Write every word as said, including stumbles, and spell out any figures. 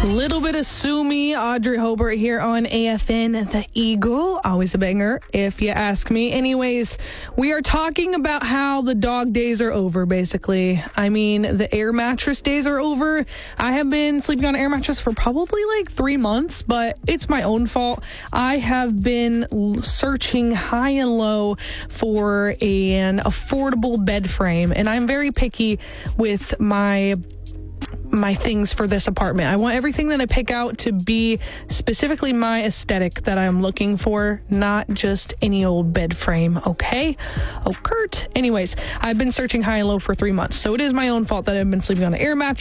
Little bit of Sue Me, Audrey Hobart here on A F N The Eagle. Always a banger, if you ask me. Anyways, we are talking about how the dog days are over, basically. I mean, the air mattress days are over. I have been sleeping on an air mattress for probably like three months, but it's my own fault. I have been searching high and low for an affordable bed frame, and I'm very picky with my my things for this apartment. I want everything that I pick out to be specifically my aesthetic that I'm looking for, not just any old bed frame, okay? Oh, Kurt. Anyways, I've been searching high and low for three months, so it is my own fault that I've been sleeping on an air mattress.